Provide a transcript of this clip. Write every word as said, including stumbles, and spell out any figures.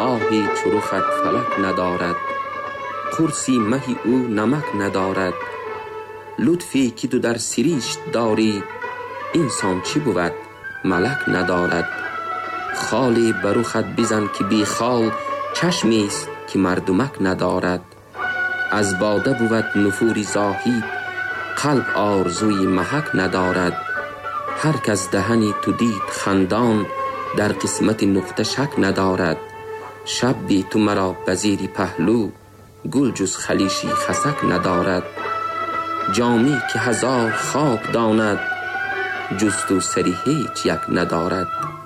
ماهی چروخت فلک ندارد، قرصی مهی او نمک ندارد. لطفی که تو در سریشت داری، انسان چی بود ملک ندارد. خالی بروخت بزن که بی خال، چشمی است که مردمک ندارد. از باده بود نفوری زاهد، قلب آرزوی محک ندارد. هر کس دهنی تو دید خندان، در قسمت نقطه شک ندارد. شب دی تو مرا بزیری پهلو، گل جز خلیشی خسک ندارد. جامی که هزار خواب داند، جز تو سری هیچ یک ندارد.